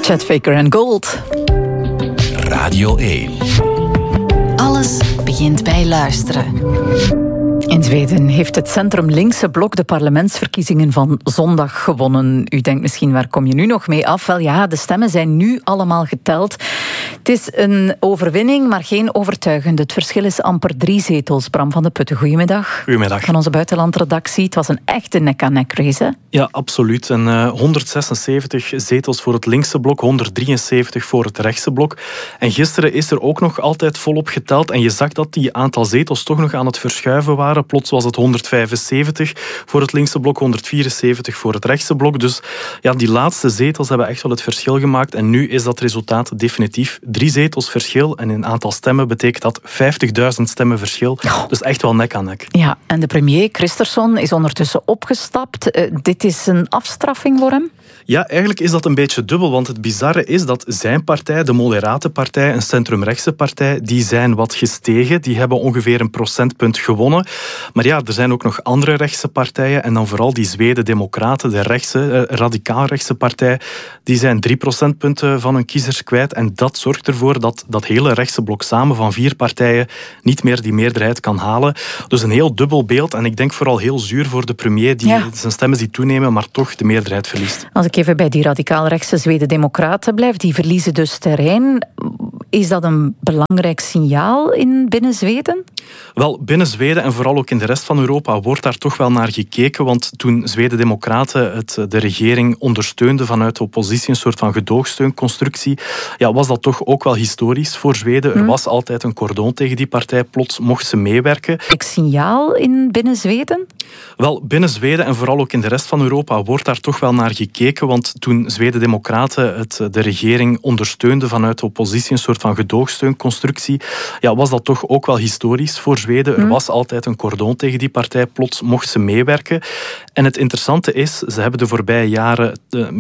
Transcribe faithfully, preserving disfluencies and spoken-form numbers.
Chet Faker en Gold. Radio één. Alles begint bij luisteren. In Zweden heeft het centrum-linkse blok de parlementsverkiezingen van zondag gewonnen. U denkt misschien, waar kom je nu nog mee af? Wel ja, de stemmen zijn nu allemaal geteld. Het is een overwinning, maar geen overtuigende. Het verschil is amper drie zetels. Bram van de Putten, goedemiddag. Goedemiddag. Van onze buitenlandredactie. Het was een echte nek-aan-nek race, hè? Ja, absoluut. En uh, honderdzesenzeventig zetels voor het linkse blok, honderddrieënzeventig voor het rechtse blok. En gisteren is er ook nog altijd volop geteld. En je zag dat die aantal zetels toch nog aan het verschuiven waren. Plots was het honderdvijfenzeventig voor het linkse blok, honderdvierenzeventig voor het rechtse blok. Dus ja, die laatste zetels hebben echt wel het verschil gemaakt. En nu is dat resultaat definitief drie zetels verschil. En in aantal stemmen betekent dat vijftigduizend stemmen verschil. Oh. Dus echt wel nek aan nek. Ja, en de premier Kristersson is ondertussen opgestapt. Uh, dit is een afstraffing voor hem? Ja, eigenlijk is dat een beetje dubbel, want het bizarre is dat zijn partij, de Moderate Partij, een centrumrechtse partij, die zijn wat gestegen. Die hebben ongeveer een procentpunt gewonnen. Maar ja, er zijn ook nog andere rechtse partijen en dan vooral die Zweden-Democraten, de rechtse, eh, radicaal-rechtse partij, die zijn drie procentpunten van hun kiezers kwijt. En dat zorgt ervoor dat dat hele rechtse blok samen van vier partijen niet meer die meerderheid kan halen. Dus een heel dubbel beeld en ik denk vooral heel zuur voor de premier die ja. zijn stemmen ziet toenemen, maar toch de meerderheid verliest. Als ik even bij die radicaal-rechtse Zweden-Democraten blijf, die verliezen dus terrein. Is dat een belangrijk signaal in binnen Zweden? Wel, binnen Zweden en vooral ook in de rest van Europa wordt daar toch wel naar gekeken, want toen Zweden-Democraten het, de regering ondersteunden vanuit de oppositie, een soort van gedoogsteunconstructie, ja, was dat toch ook wel historisch voor Zweden. Er hmm. was altijd een cordon tegen die partij, plots mocht ze meewerken. Een signaal in binnen Zweden? Wel, binnen Zweden en vooral ook in de rest van Europa wordt daar toch wel naar gekeken, want toen Zweden-Democraten het, de regering ondersteunden vanuit de oppositie, een soort van gedoogsteunconstructie, ja, was dat toch ook wel historisch voor Zweden. Er was altijd een cordon tegen die partij, plots mocht ze meewerken. En het interessante is, ze hebben de voorbije jaren